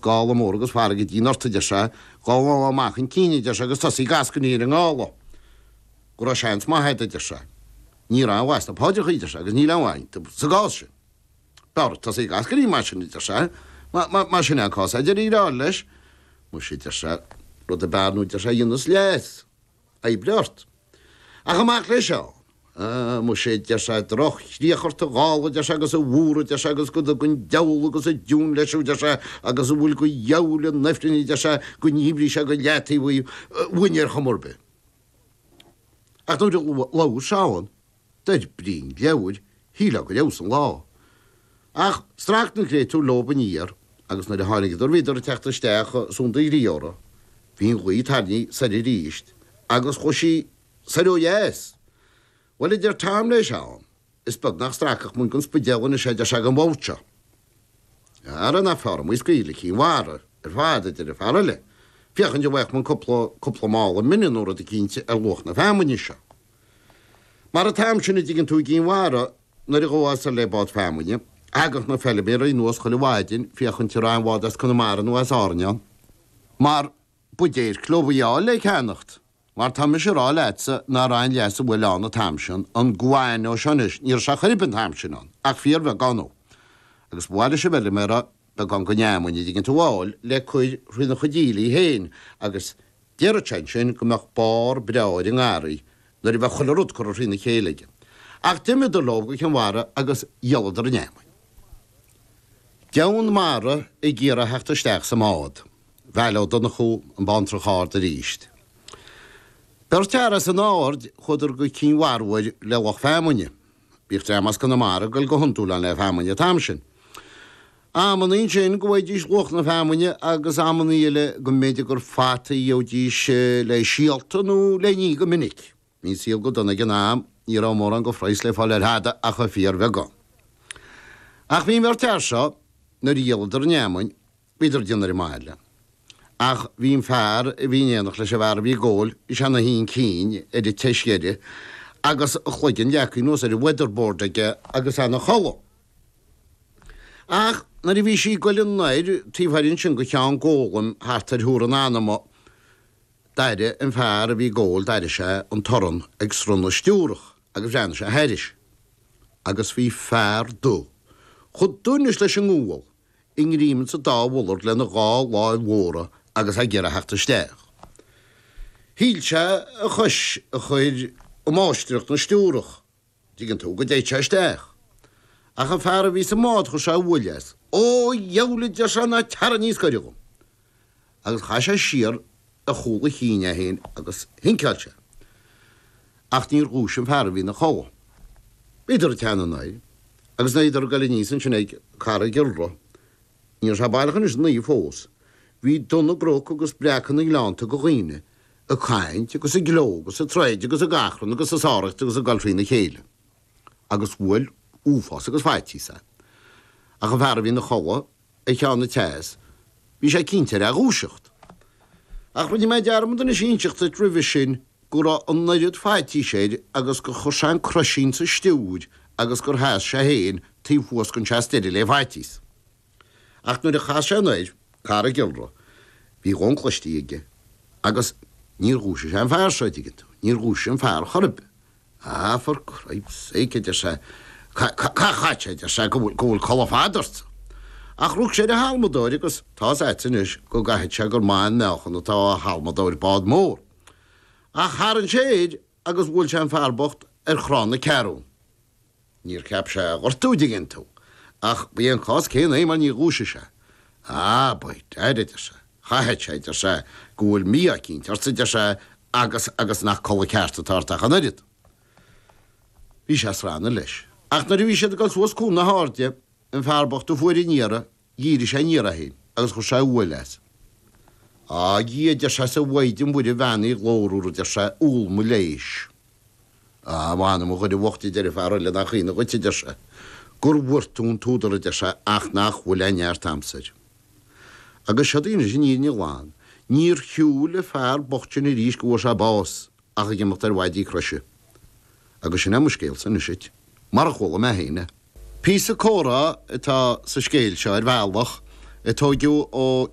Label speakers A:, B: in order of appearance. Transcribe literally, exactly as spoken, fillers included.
A: scála mór agus far go dtí norta de se gáá amachchan cíine de agus tasí gasca ní an gála. Gu a seans má heide de se. Ní an bhhaist na páidir chuide se agus ní leháin sa gáise. Bar tá í gasca í mar sin de se má sin an cá idir írá leis mu si de se rud a bearnú de se dionas leis a breart. A chaach lei seo. Mu sé de se droch ríochart a gála de agus a bhúra de agus go a gon deala agus a dún leisú de se agus a bhfuil go jeúla nefriní de se go níbrí se go leataí bhuiinear chamorbe. Ach nó lá seáin, deid brín leabhid híla go leabh san lá. Ach straach na gré tú loban íar agus na de hánig idir viidir a teachta steach súnda í ríora. Bhín chuí tarní sa i ríist agus chusí sa yes. Well idir tám leis seán, is bud nach strachach mun gon spidealna sé de se go móte. Ar an afar mu scaile cín mhara ar fáda idir a fara le. Fiochan de bhaich man cúpla mála minúra a cínte a loch na femuní se. Mar a tám sinna digin tú cín mhara nar i ggóás a lebád femuine, agach na fellibéir í nuas chuile bhaidin fiochan tí rán bhádas chuna mar an nuas áneán. Mar budéir clóbaíá le cheannacht. Mar tá me sé rá leitsa ná rain leasa bhfuil an na tamsin an gháin ó seanis níor se chuiban tamsin an, ach fíor bheith ganó. Agus bháile se bheile mar a be gan go neamhaine digin tú bháil le chuid rhuina chudílaí héin agus deartein sin go meach bar breáid an gáirí nar i bheith cholarút chu rhuina chéalaige. Ach duime do lóga cin mhara agus dhealadar a neamhain. Deann mara i ggéar a heachta steach sa mád, bheile donna chú an bantra cháir a ríist. Ber teras an áard chuidir go cín mharmhaid le bhach femuine. Bích temas go na mara goil go huntúlan le femuine tamsin. Ammanín sin go bhfuid dís loch na femuine agus ammaníile go méidir gur fata ó dís le síaltanú le ní go minic. Mín síal go donna gan náam ní rá mór an go freiis le fáil ar hada a chu fíor bheith gan. Ach bhín ber teir seo na díaladar neamain bíidir dinar i máile. Ach bhín fear a bhín éanach leis a bhar bhí ggóil is anna hín cín é de teisgéide agus a chuidean leacaí nuas ar i weatherboard aige agus anna chola. Ach nar i bhí sí goilin nair tíomhhairinn sin go teán ggólan hátar thúr an anama daire an fear a bhí ggóil daire se an toran ag srunna stiúrach agus bhreanna se heiris. Agus bhí fear dó. Chud dúnis leis an ngúil in ríman sa dáhúlar le na gá láid mhóra agus a ggéar a heachta steach. Híl se a chus a chuir ó máisteach na stiúrach, dígann tú go déit se steach. Ach an fear a bhí sa mád chu se bhfuileas, ó dheola de se na teara níos goidigh. Agus cha sé siar a chúla chéine héin agus hincailte. Ach níor gúis an fear a bhí na chola. Beidir a teanna naid, agus na idir gal níos an sin ag cara gilra. Níor se bailachan is naí fós. Bhí donna groch agus breachan í lánta go ghuiine, a chaint agus a gló, agus a treid agus a gachran agus a sáracht agus a galtrína chéile. Agus bhfuil úfás agus fáití sa. Ach an fear a bhí na chola ag cheanna teas, bhí sé cinnte a gúiseacht. Ach rudí méid dearmad an is inseacht a trúbh sin gur an nairid fáití séid agus go chusean crosín sa stiúid agus gur háas sé héin tí fuas gon se steidir le fáitís. Ach nuair a chas sé naid, cara gilra, bhí ghonchlastíí aige, agus níor gúise sé an fear seoidigin tú, níor gúise an fear chorbe. Á, for creib séice de sé, cha chaite de sé go bhfuil chola fádart. Ach rúg sé de halmadóir agus tá éitin is go gaithid sé gur máin nechan tá a halmadóir bád mór. Ach thar an séid agus bhfuil sé an fearbocht ar chrána cearún. Níor ceap sé gortúdigin tú. Ach bí an cás cén é mar ní gúise se. Á, baid, éidir se. Chaheid sé de se go bhfuil mí a cín tar de se agus agus nach chola cearta tarta an irid. Bhí sé srána leis. Ach na bhí sé go suas cúna háde an fearbocht do fuirí níara, díri sé níara héin, agus chu sé bhfuil leis. Á gí de se sa bhaidin buidir bhenaí glóúr de se úl mu léis. Á bhána mo chuidir bhachtaí de fear le nach chéine chuite de se. Gur bhuirtún túdar de se ach nach bhfuil lear tamsaid. Agus se daine sin ní láin, níor hiú le fear bochtin i rís go se bás ach a gimach ar bhaidí croise. Agus sin am scéil san isit, mar a chola me héine. Pí a córa atá sa scéil seo ar bhealach, atógiú ó